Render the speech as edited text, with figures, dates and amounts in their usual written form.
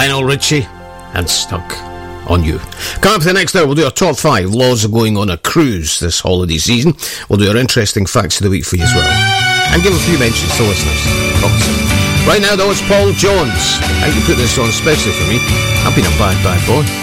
Lionel Richie and Stuck on You. Coming up for the next hour, we'll do our top 5 laws of going on a cruise this holiday season. We'll do our interesting facts of the week for you as well, and give a few mentions to listeners. Right now though, it's Paul Jones. How you put this on especially for me? I've been a bad boy.